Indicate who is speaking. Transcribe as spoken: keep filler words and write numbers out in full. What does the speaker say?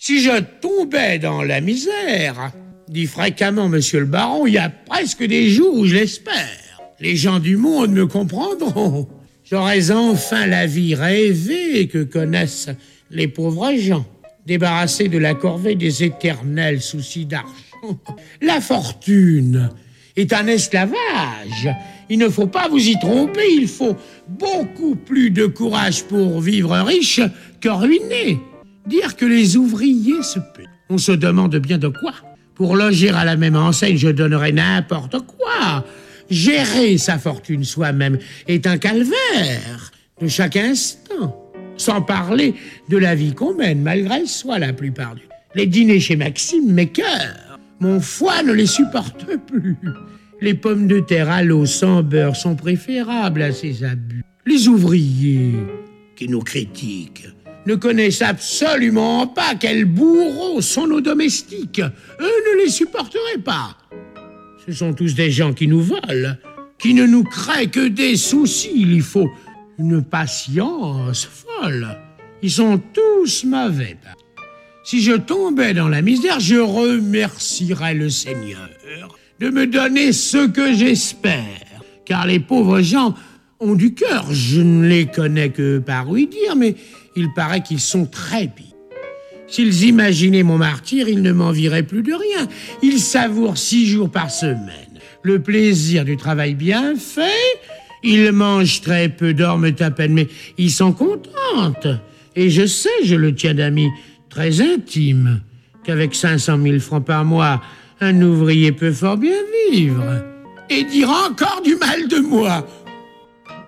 Speaker 1: Si je tombais dans la misère, dit fréquemment monsieur le baron, il y a presque des jours où je l'espère. Les gens du monde me comprendront. J'aurais enfin la vie rêvée que connaissent les pauvres gens, débarrassés de la corvée des éternels soucis d'argent. La fortune est un esclavage. Il ne faut pas vous y tromper, il faut beaucoup plus de courage pour vivre riche que ruiné. Dire que les ouvriers se paient. On se demande bien de quoi. Pour loger à la même enseigne, je donnerais n'importe quoi. Gérer sa fortune soi-même est un calvaire de chaque instant. Sans parler de la vie qu'on mène, malgré soi la plupart du temps. Les dîners chez Maxime, mes cœurs, mon foie ne les supporte plus. Les pommes de terre à l'eau sans beurre sont préférables à ces abus. Les ouvriers qui nous critiquent ne connaissent absolument pas quels bourreaux sont nos domestiques. Eux ne les supporteraient pas. Ce sont tous des gens qui nous volent, qui ne nous créent que des soucis. Il faut une patience folle. Ils sont tous mauvais. Si je tombais dans la misère, je remercierais le Seigneur de me donner ce que j'espère. Car les pauvres gens ont du cœur. Je ne les connais que par ouï dire, mais il paraît qu'ils sont très pires. S'ils imaginaient mon martyre, ils ne m'envieraient plus de rien. Ils savourent six jours par semaine le plaisir du travail bien fait. Ils mangent très peu, dorment à peine, mais ils sont contents. Et je sais, je le tiens d'amis très intime, qu'avec cinq cent mille francs par mois, un ouvrier peut fort bien vivre. Et dire encore du mal de moi.